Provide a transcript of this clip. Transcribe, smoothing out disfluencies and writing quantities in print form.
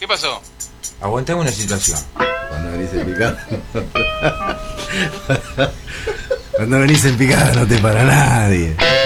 pasó? Aguantame una situación. Cuando venís en picada. Cuando venís en picada no te para nadie.